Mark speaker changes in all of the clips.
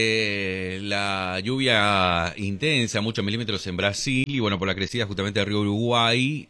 Speaker 1: La lluvia intensa, muchos milímetros en Brasil, y bueno, por la crecida justamente del río Uruguay,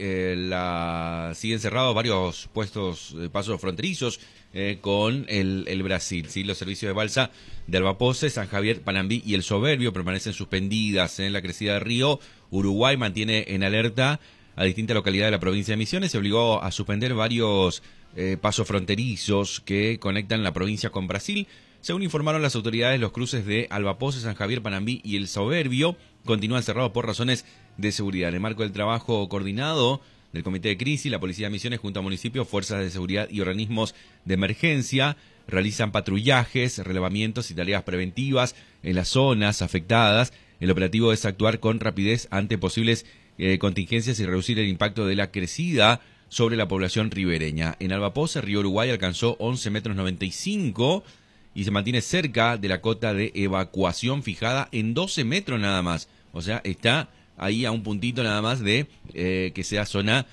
Speaker 1: siguen cerrados varios puestos de pasos fronterizos con el Brasil. ¿Sí? Los servicios de balsa de Albapose, San Javier, Panambí y El Soberbio permanecen suspendidas en la crecida del río. Uruguay mantiene en alerta a distintas localidades de la provincia de Misiones. Se obligó a suspender varios pasos fronterizos que conectan la provincia con Brasil. Según informaron las autoridades, los cruces de Albapose, San Javier, Panambí y El Soberbio continúan cerrados por razones de seguridad. En el marco del trabajo coordinado del Comité de Crisis, la Policía de Misiones, junto a municipios, fuerzas de seguridad y organismos de emergencia, realizan patrullajes, relevamientos y tareas preventivas en las zonas afectadas. El operativo es actuar con rapidez ante posibles contingencias y reducir el impacto de la crecida sobre la población ribereña. En Albapose, Río Uruguay alcanzó 11,95 metros y se mantiene cerca de la cota de evacuación fijada en 12 metros nada más. O sea, está ahí a un puntito nada más de que sea zona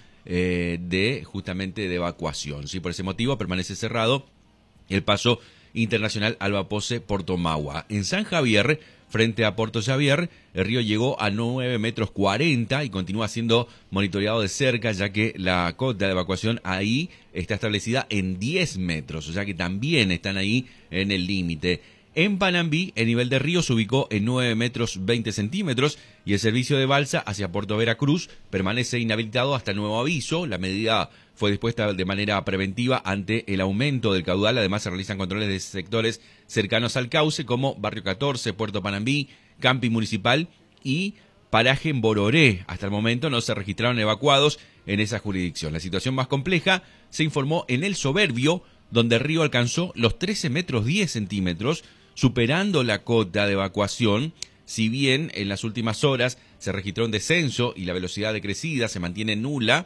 Speaker 1: de justamente de evacuación. ¿Sí? Por ese motivo permanece cerrado el paso internacional Albapose-Portomagua. En San Javier, frente a Puerto Xavier, el río llegó a 9,40 metros y continúa siendo monitoreado de cerca, ya que la cota de evacuación ahí está establecida en 10 metros, o sea que también están ahí en el límite. En Panambí, el nivel de río se ubicó en 9,20 metros y el servicio de balsa hacia Puerto Veracruz permanece inhabilitado hasta nuevo aviso. La medida fue dispuesta de manera preventiva ante el aumento del caudal. Además, se realizan controles de sectores cercanos al cauce, como Barrio 14, Puerto Panambí, Camping Municipal y Paraje en Bororé. Hasta el momento no se registraron evacuados en esa jurisdicción. La situación más compleja se informó en El Soberbio, donde el río alcanzó los 13,10 metros, superando la cota de evacuación. Si bien en las últimas horas se registró un descenso y la velocidad de crecida se mantiene nula,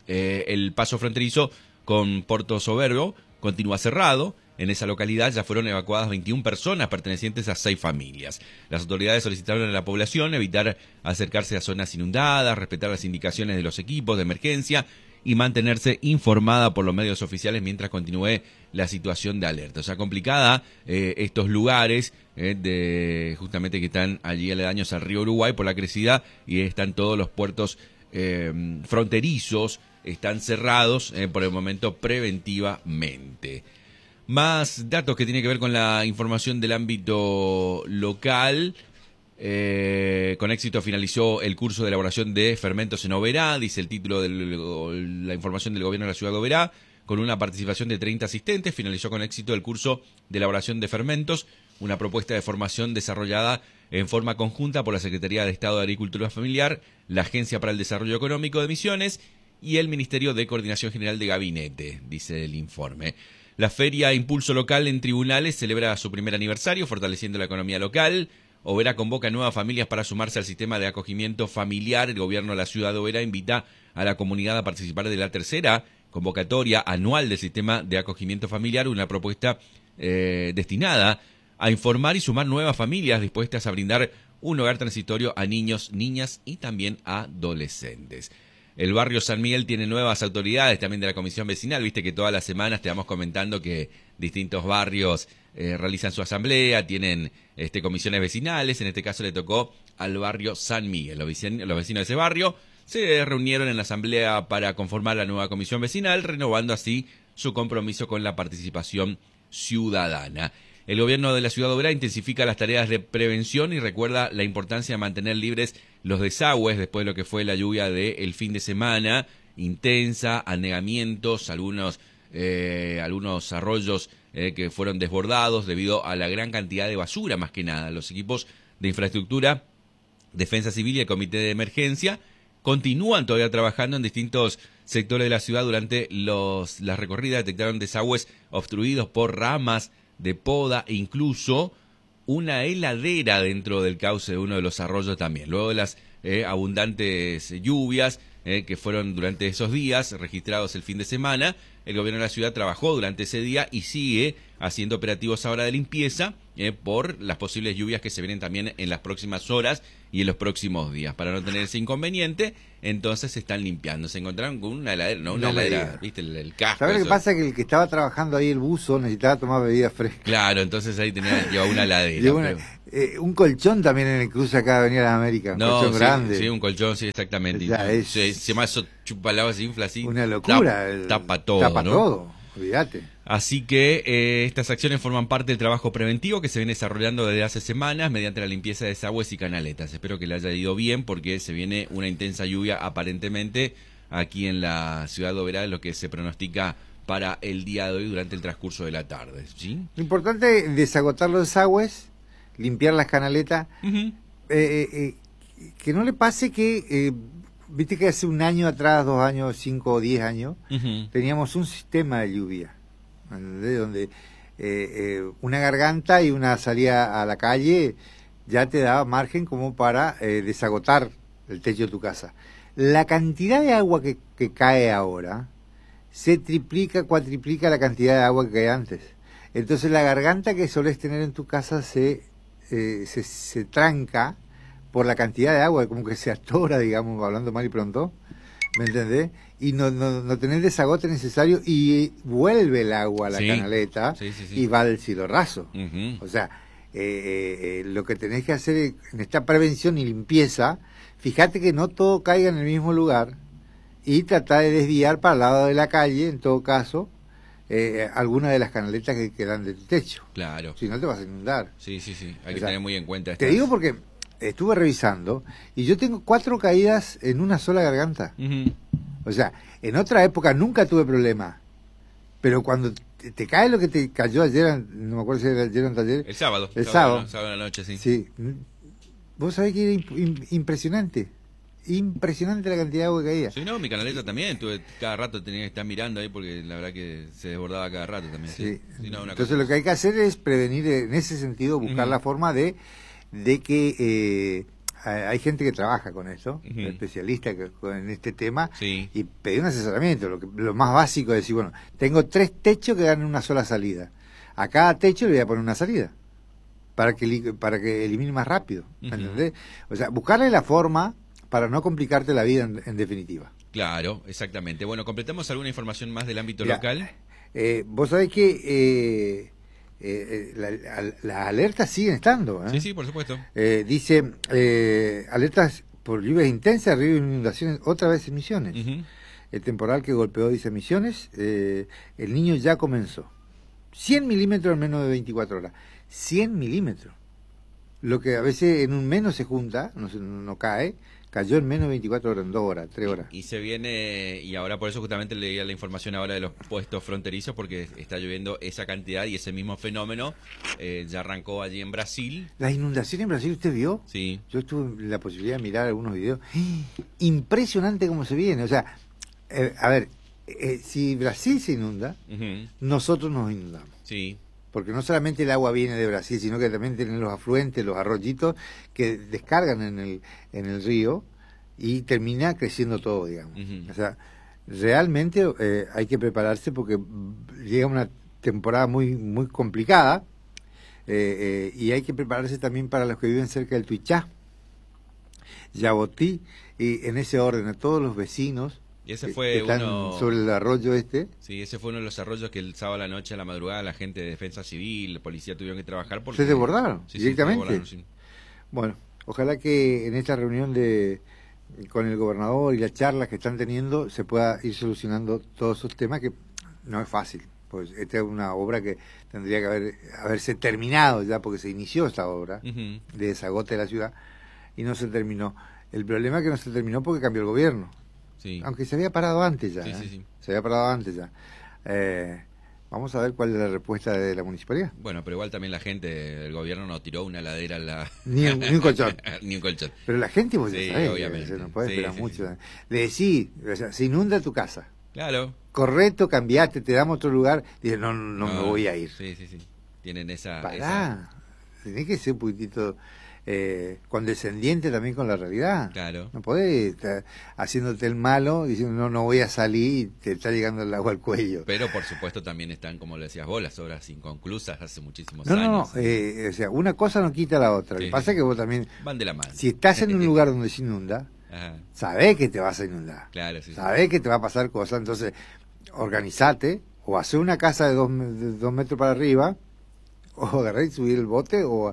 Speaker 1: el paso fronterizo con Puerto Soberbio continúa cerrado. En esa localidad ya fueron evacuadas 21 personas pertenecientes a 6 familias. Las autoridades solicitaron a la población evitar acercarse a zonas inundadas, respetar las indicaciones de los equipos de emergencia y mantenerse informada por los medios oficiales mientras continúe la situación de alerta. O sea, complicada estos lugares justamente que están allí aledaños al río Uruguay por la crecida, y están todos los puertos fronterizos, están cerrados por el momento preventivamente. Más datos que tienen que ver con la información del ámbito local. Con éxito finalizó el curso de elaboración de fermentos en Oberá, dice el título de la información del gobierno de la ciudad de Oberá, con una participación de 30 asistentes. Finalizó con éxito el curso de elaboración de fermentos, una propuesta de formación desarrollada en forma conjunta por la Secretaría de Estado de Agricultura Familiar, la Agencia para el Desarrollo Económico de Misiones y el Ministerio de Coordinación General de Gabinete, dice el informe. La Feria Impulso Local en Tribunales celebra su primer aniversario, fortaleciendo la economía local. Oberá convoca a nuevas familias para sumarse al sistema de acogimiento familiar. El gobierno de la ciudad de Oberá invita a la comunidad a participar de la tercera convocatoria anual del sistema de acogimiento familiar, una propuesta destinada a informar y sumar nuevas familias dispuestas a brindar un hogar transitorio a niños, niñas y también a adolescentes. El barrio San Miguel tiene nuevas autoridades también de la comisión vecinal. Viste que todas las semanas te vamos comentando que distintos barrios realizan su asamblea, tienen comisiones vecinales. En este caso le tocó al barrio San Miguel. Los vecinos de ese barrio se reunieron en la asamblea para conformar la nueva comisión vecinal, renovando así su compromiso con la participación ciudadana. El gobierno de la ciudad de Oberá intensifica las tareas de prevención y recuerda la importancia de mantener libres los desagües después de lo que fue la lluvia del fin de semana intensa, anegamientos, algunos arroyos que fueron desbordados debido a la gran cantidad de basura, más que nada. Los equipos de infraestructura, Defensa Civil y el Comité de Emergencia continúan todavía trabajando en distintos sectores de la ciudad. Durante las recorridas detectaron desagües obstruidos por ramas de poda e incluso una heladera dentro del cauce de uno de los arroyos también. Luego de las abundantes lluvias que fueron durante esos días registrados el fin de semana, el gobierno de la ciudad trabajó durante ese día y sigue haciendo operativos ahora de limpieza por las posibles lluvias que se vienen también en las próximas horas y en los próximos días. Para no tener ese inconveniente, entonces se están limpiando. Se encontraron con una heladera, no una heladera, ¿viste? El casco.
Speaker 2: ¿Sabes lo que pasa? Que el que estaba trabajando ahí, el buzo, necesitaba tomar bebidas frescas.
Speaker 1: Claro, entonces ahí llevaba una heladera.
Speaker 2: Un colchón también en el cruce acá de Avenida de las Américas, un colchón grande.
Speaker 1: Sí, un colchón, sí, exactamente. Se llama eso, chupalaba, se infla así.
Speaker 2: Una locura.
Speaker 1: Tapa todo,
Speaker 2: Tapa
Speaker 1: ¿no?
Speaker 2: todo, olvídate.
Speaker 1: Así que estas acciones forman parte del trabajo preventivo que se viene desarrollando desde hace semanas mediante la limpieza de desagües y canaletas. Espero que le haya ido bien porque se viene una intensa lluvia aparentemente aquí en la ciudad de Oberá, lo que se pronostica para el día de hoy durante el transcurso de la tarde, ¿sí?
Speaker 2: Lo importante es desagotar los desagües, limpiar las canaletas, que no le pase que, viste que hace un año atrás, 2 años, 5 o 10 años, teníamos un sistema de lluvia, ¿entendés? Donde una garganta y una salida a la calle ya te daba margen como para desagotar el techo de tu casa. La cantidad de agua que cae ahora se triplica, cuatriplica la cantidad de agua que cae antes. Entonces la garganta que solés tener en tu casa se tranca por la cantidad de agua, como que se atora, digamos, hablando mal y pronto, ¿me entendés? Y no tenés el desagote necesario y vuelve el agua a la canaleta y va al cielo raso. O sea, lo que tenés que hacer en esta prevención y limpieza, fíjate que no todo caiga en el mismo lugar y tratar de desviar para el lado de la calle, en todo caso, algunas de las canaletas que quedan del techo.
Speaker 1: Claro.
Speaker 2: Si no te vas a inundar.
Speaker 1: Sí. Hay que tener muy en cuenta
Speaker 2: Te digo porque estuve revisando y yo tengo 4 caídas en una sola garganta. O sea, en otra época nunca tuve problema. Pero cuando te cae lo que te cayó ayer, no me acuerdo si era ayer o anteayer.
Speaker 1: El sábado.
Speaker 2: El sábado.
Speaker 1: Sábado a la noche, sí.
Speaker 2: Sí. Vos sabés que era impresionante. Impresionante la cantidad de agua que caía.
Speaker 1: Sí, no, mi canaleta también, cada rato tenía que estar mirando ahí porque la verdad que se desbordaba cada rato también. Sí.
Speaker 2: Entonces lo que hay que hacer es prevenir en ese sentido, buscar la forma de que hay gente que trabaja con eso, especialista en este tema, y pedir un asesoramiento. Lo más básico es decir, bueno, tengo 3 techos que dan una sola salida. A cada techo le voy a poner una salida para que elimine más rápido, ¿entendés? O sea, buscarle la forma para no complicarte la vida en definitiva.
Speaker 1: Claro, exactamente. Bueno, completamos alguna información más del ámbito local.
Speaker 2: Vos sabés que las alertas siguen estando.
Speaker 1: Sí, por supuesto.
Speaker 2: Dice, alertas por lluvias intensas, ríos e inundaciones, otra vez en Misiones. El temporal que golpeó, dice Misiones, el Niño ya comenzó. 100 milímetros en menos de 24 horas. 100 milímetros. Lo que a veces en un menos se junta, no cae, cayó en menos de 24 horas, en 2 horas, 3 horas.
Speaker 1: Y se viene, y ahora por eso justamente leía la información ahora de los puestos fronterizos, porque está lloviendo esa cantidad y ese mismo fenómeno ya arrancó allí en Brasil.
Speaker 2: ¿Las inundaciones en Brasil usted vio?
Speaker 1: Sí.
Speaker 2: Yo tuve la posibilidad de mirar algunos videos. Impresionante cómo se viene. O sea, a ver, si Brasil se inunda, nosotros nos inundamos.
Speaker 1: Sí.
Speaker 2: Porque no solamente el agua viene de Brasil, sino que también tienen los afluentes, los arroyitos que descargan en el río y termina creciendo todo, digamos. O sea, realmente hay que prepararse porque llega una temporada muy muy complicada y hay que prepararse también para los que viven cerca del Tuichá, Yabotí, y en ese orden a todos los vecinos.
Speaker 1: Y ese fue
Speaker 2: que están sobre el arroyo
Speaker 1: Sí, ese fue uno de los arroyos que el sábado a la noche, a la madrugada, la gente de Defensa Civil, la policía tuvieron que trabajar porque...
Speaker 2: ¿Se desbordaron directamente?
Speaker 1: Se desbordaron,
Speaker 2: Bueno, ojalá que en esta reunión con el gobernador y las charlas que están teniendo se pueda ir solucionando todos esos temas que no es fácil. Pues esta es una obra que tendría que haberse terminado ya, porque se inició esta obra de desagote de la ciudad y no se terminó. El problema es que no se terminó porque cambió el gobierno.
Speaker 1: Sí.
Speaker 2: Aunque se había parado antes ya.
Speaker 1: Sí.
Speaker 2: Se había parado antes ya. Vamos a ver cuál es la respuesta de la municipalidad.
Speaker 1: Bueno, pero igual también la gente del gobierno no tiró una ladera a la...
Speaker 2: Ni un colchón.
Speaker 1: Ni un colchón.
Speaker 2: Pero la gente, vos
Speaker 1: sí,
Speaker 2: ya sabés,
Speaker 1: obviamente.
Speaker 2: No puede esperar mucho. Le decís, o sea, se inunda tu casa.
Speaker 1: Claro.
Speaker 2: Correcto, cambiaste, te damos otro lugar. Dice, no me voy a ir.
Speaker 1: Sí. Tienen esa...
Speaker 2: Pará. tenés que ser un poquitito condescendiente también con la realidad.
Speaker 1: Claro.
Speaker 2: No podés estar haciéndote el malo diciendo no voy a salir y te está llegando el agua al cuello.
Speaker 1: Pero por supuesto también están, como lo decías vos, las obras inconclusas hace muchísimos
Speaker 2: No,
Speaker 1: años.
Speaker 2: o sea, una cosa no quita la otra.
Speaker 1: Sí,
Speaker 2: Lo que pasa es que vos también,
Speaker 1: van de la mano.
Speaker 2: si estás en un lugar donde se inunda,
Speaker 1: Ajá.
Speaker 2: sabés que te vas a inundar.
Speaker 1: Claro, sí.
Speaker 2: Sabés que te va a pasar cosas, entonces organizate o hacer una casa de 2 metros para arriba o agarrar y subir el bote o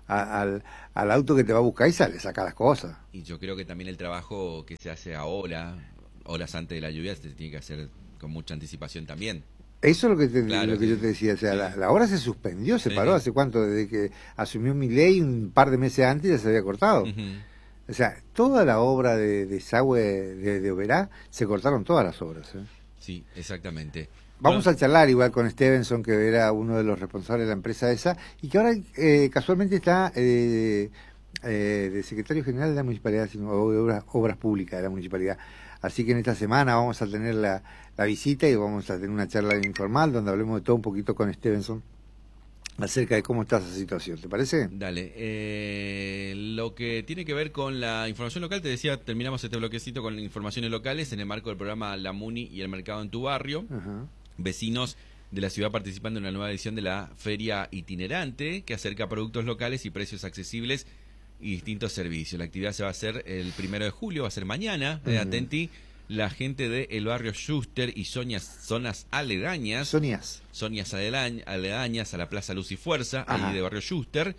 Speaker 2: al auto que te va a buscar y sale, saca las cosas.
Speaker 1: Y yo creo que también el trabajo que se hace ahora, horas antes de la lluvia, se tiene que hacer con mucha anticipación también.
Speaker 2: Eso es lo que,
Speaker 1: Claro,
Speaker 2: lo que
Speaker 1: sí.
Speaker 2: yo te decía, o sea,
Speaker 1: Sí.
Speaker 2: la obra se suspendió, se
Speaker 1: Sí,
Speaker 2: paró,
Speaker 1: sí.
Speaker 2: ¿hace cuánto? Desde que asumió Milei, un par de meses antes ya se había cortado.
Speaker 1: Ujú.
Speaker 2: O sea, toda la obra de desagüe de Oberá, se cortaron todas las obras.
Speaker 1: Sí, exactamente.
Speaker 2: Vamos
Speaker 1: Bueno,
Speaker 2: a charlar igual con Stevenson, que era uno de los responsables de la empresa esa, y que ahora casualmente está de secretario general de la municipalidad, o de obras públicas de la municipalidad. Así que en esta semana vamos a tener la visita y vamos a tener una charla informal donde hablemos de todo un poquito con Stevenson acerca de cómo está esa situación. ¿Te parece?
Speaker 1: dale. Lo que tiene que ver con la información local, te decía, terminamos este bloquecito con informaciones locales en el marco del programa La Muni y el Mercado en tu Barrio.
Speaker 2: Ajá.
Speaker 1: Vecinos de la ciudad participando en una nueva edición de la Feria Itinerante que acerca productos locales y precios accesibles y distintos servicios. La actividad se va a hacer el 1 de julio, va a ser mañana. Atenti, la gente del barrio Schuster y zonas aledañas, Sonias aledañas a la Plaza Luz y Fuerza,
Speaker 2: Ajá.
Speaker 1: ahí de barrio Schuster.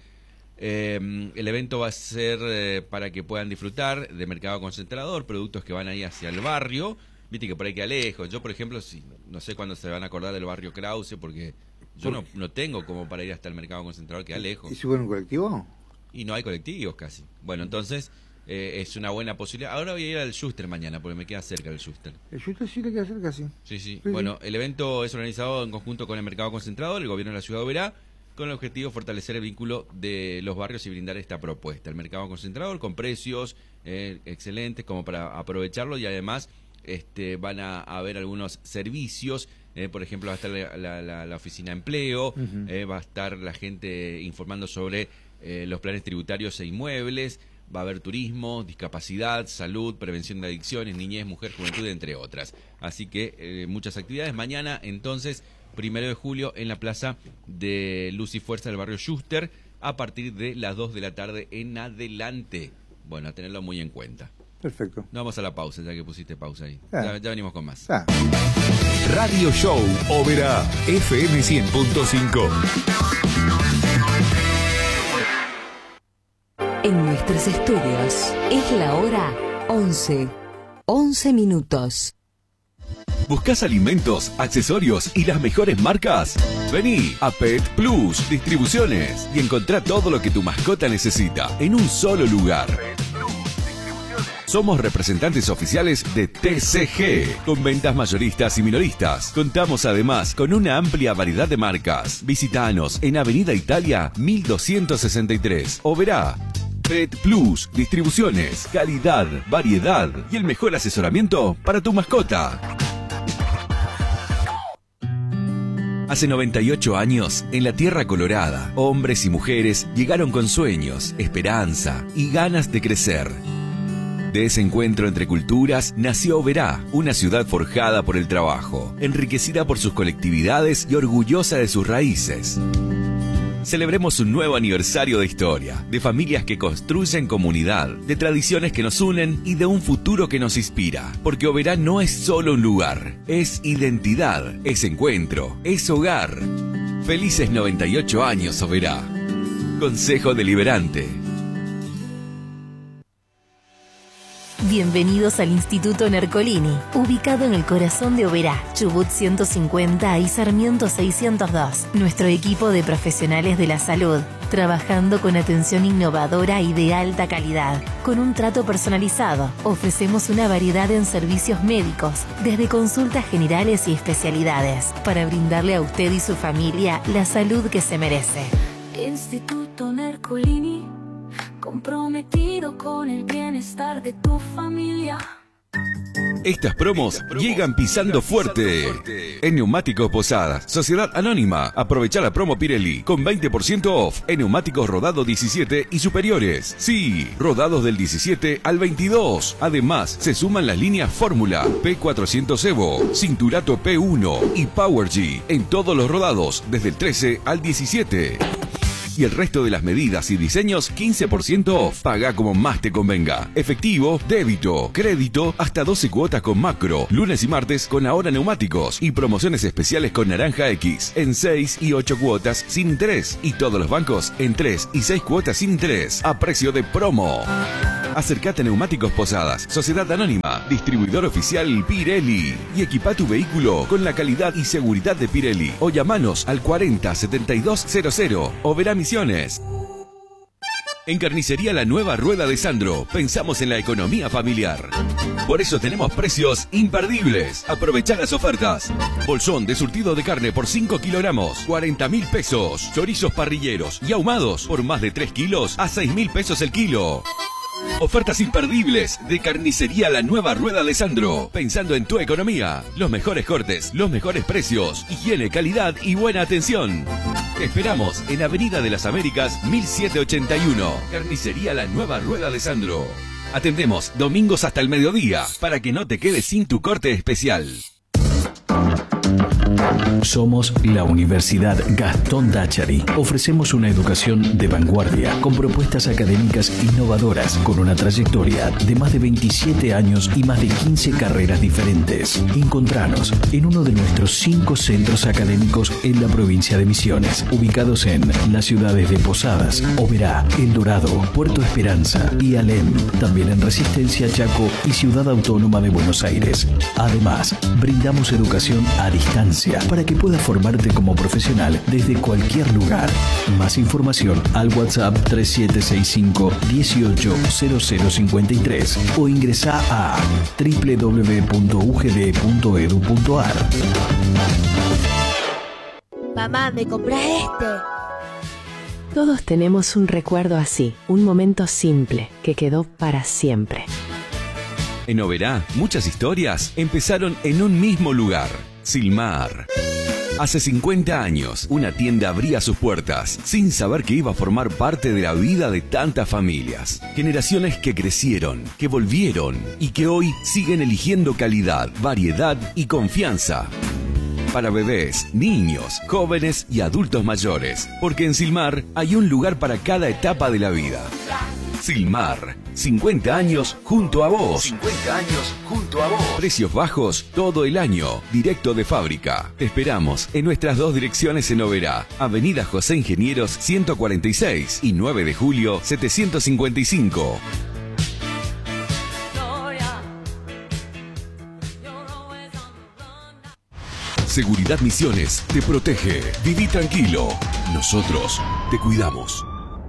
Speaker 1: El evento va a ser para que puedan disfrutar de mercado concentrador, productos que van ahí hacia el barrio. Viste que por ahí queda lejos. Yo, por ejemplo, no sé cuándo se van a acordar del barrio Krause, porque yo no tengo como para ir hasta el mercado concentrador, queda lejos.
Speaker 2: ¿Y suben un colectivo?
Speaker 1: Y no hay colectivos casi. Bueno, entonces es una buena posibilidad. Ahora voy a ir al Schuster mañana, porque me queda cerca del Schuster.
Speaker 2: El Schuster sí le queda cerca, sí.
Speaker 1: Sí, sí.
Speaker 2: Sí,
Speaker 1: Bueno, el evento es organizado en conjunto con el mercado concentrador, el gobierno de la ciudad de Oberá, con el objetivo de fortalecer el vínculo de los barrios y brindar esta propuesta. El mercado concentrador con precios excelentes como para aprovecharlo y además van a haber algunos servicios. Por ejemplo, va a estar la oficina de empleo, va a estar la gente informando sobre los planes tributarios e inmuebles, va a haber turismo, discapacidad, salud, prevención de adicciones, niñez, mujer, juventud, entre otras. Así que muchas actividades. Mañana, entonces, 1 de julio, en la plaza de Luz y Fuerza del barrio Schuster, a partir de las 2 de la tarde en adelante. Bueno, a tenerlo muy en cuenta.
Speaker 2: Perfecto.
Speaker 1: No, vamos a la pausa, ya que pusiste pausa ahí.
Speaker 2: Ah.
Speaker 1: Ya venimos con más.
Speaker 2: Ah.
Speaker 3: Radio Show Oberá FM 100.5.
Speaker 4: En nuestros estudios es la hora 11 minutos.
Speaker 3: ¿Buscas alimentos, accesorios y las mejores marcas? Vení a Pet Plus Distribuciones y encontrá todo lo que tu mascota necesita en un solo lugar. Somos representantes oficiales de TCG, con ventas mayoristas y minoristas. Contamos además con una amplia variedad de marcas. Visítanos en Avenida Italia 1263. Oberá. Pet Plus Distribuciones, calidad, variedad y el mejor asesoramiento para tu mascota. Hace 98 años, en la Tierra Colorada, hombres y mujeres llegaron con sueños, esperanza y ganas de crecer. De ese encuentro entre culturas nació Oberá, una ciudad forjada por el trabajo, enriquecida por sus colectividades y orgullosa de sus raíces. Celebremos un nuevo aniversario de historia, de familias que construyen comunidad, de tradiciones que nos unen y de un futuro que nos inspira. Porque Oberá no es solo un lugar, es identidad, es encuentro, es hogar. Felices 98 años, Oberá. Consejo Deliberante.
Speaker 5: Bienvenidos al Instituto Nercolini, ubicado en el corazón de Oberá, Chubut 150 y Sarmiento 602. Nuestro equipo de profesionales de la salud, trabajando con atención innovadora y de alta calidad. Con un trato personalizado, ofrecemos una variedad en servicios médicos, desde consultas generales y especialidades, para brindarle a usted y su familia la salud que se merece.
Speaker 6: Instituto Nercolini, comprometido con el bienestar de tu familia.
Speaker 3: Estas promos llegan pisando fuerte. En Neumáticos Posadas, Sociedad Anónima, aprovecha la promo Pirelli con 20% off en neumáticos rodados 17 y superiores. Sí, rodados del 17 al 22. Además, se suman las líneas Fórmula, P400 Evo, Cinturato P1 y Power G en todos los rodados desde el 13 al 17. Y el resto de las medidas y diseños 15% off. Paga como más te convenga. Efectivo, débito, crédito, hasta 12 cuotas con Macro. Lunes y martes con Ahora Neumáticos. Y promociones especiales con Naranja X. En 6 y 8 cuotas sin interés. Y todos los bancos en 3 y 6 cuotas sin interés. A precio de promo. Acércate a Neumáticos Posadas, Sociedad Anónima, distribuidor oficial Pirelli. Y equipa tu vehículo con la calidad y seguridad de Pirelli. O llamanos al 40 7200 o verá Misiones. En Carnicería La Nueva Rueda de Sandro, pensamos en la economía familiar. Por eso tenemos precios imperdibles. Aprovechá las ofertas. Bolsón de surtido de carne por 5 kilogramos, 40.000 pesos. Chorizos parrilleros y ahumados por más de 3 kilos a 6.000 pesos el kilo. Ofertas imperdibles de Carnicería La Nueva Rueda de Sandro. Pensando en tu economía. Los mejores cortes, los mejores precios, higiene, calidad y buena atención. Te esperamos en Avenida de las Américas 1781. Carnicería La Nueva Rueda de Sandro. Atendemos domingos hasta el mediodía para que no te quedes sin tu corte especial.
Speaker 7: Somos la Universidad Gastón Dachary. Ofrecemos una educación de vanguardia con propuestas académicas innovadoras, con una trayectoria de más de 27 años y más de 15 carreras diferentes. Encontranos en uno de nuestros 5 centros académicos en la provincia de Misiones, ubicados en las ciudades de Posadas, Oberá, El Dorado, Puerto Esperanza y Alem. También en Resistencia, Chaco y Ciudad Autónoma de Buenos Aires. Además, brindamos educación a distancia para que puedas formarte como profesional desde cualquier lugar. Más información al WhatsApp 3765 180053 o ingresá a www.ugd.edu.ar.
Speaker 8: Mamá, ¿me compras este?
Speaker 9: Todos tenemos un recuerdo así, un momento simple que quedó para siempre.
Speaker 3: En Oberá, muchas historias empezaron en un mismo lugar. Silmar. Hace 50 años, una tienda abría sus puertas sin saber que iba a formar parte de la vida de tantas familias. Generaciones que crecieron, que volvieron y que hoy siguen eligiendo calidad, variedad y confianza. Para bebés, niños, jóvenes y adultos mayores. Porque en Silmar hay un lugar para cada etapa de la vida. Silmar, 50 años junto a vos. 50 años junto a vos. Precios bajos todo el año, directo de fábrica. Te esperamos en nuestras 2 direcciones en Oberá, Avenida José Ingenieros 146 y 9 de julio 755. Seguridad Misiones te protege. Viví tranquilo. Nosotros te cuidamos.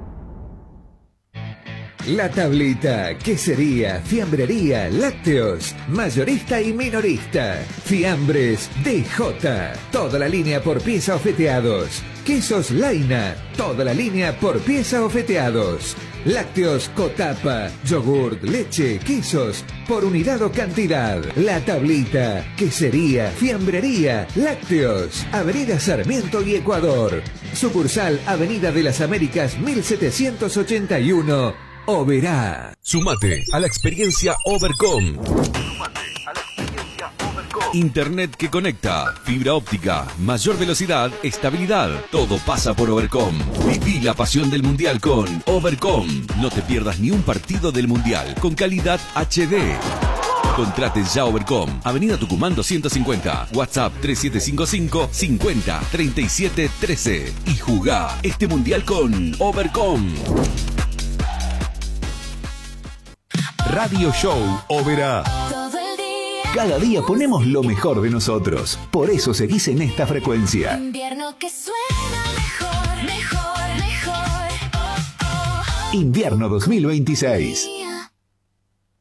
Speaker 10: La Tablita, quesería, fiambrería, lácteos, mayorista y minorista. Fiambres DJ, toda la línea por pieza o feteados. Quesos Laina, toda la línea por pieza o feteados. Lácteos Cotapa, yogurt, leche, quesos, por unidad o cantidad. La Tablita, quesería, fiambrería, lácteos. Avenida Sarmiento y Ecuador. Sucursal Avenida de las Américas 1781. Oberá.
Speaker 3: Sumate a la experiencia Overcom. Internet que conecta, fibra óptica, mayor velocidad, estabilidad. Todo pasa por Overcom. Viví la pasión del Mundial con Overcom. No te pierdas ni un partido del Mundial con calidad HD. Contrate ya Overcom. Avenida Tucumán 250. WhatsApp 3755 50 37 13. Y jugá este Mundial con Overcom.
Speaker 11: Radio Show Oberá. Cada día ponemos lo mejor de nosotros. Por eso seguís en esta frecuencia.
Speaker 6: Invierno que suena mejor, mejor, mejor. Oh, oh.
Speaker 11: Invierno 2026.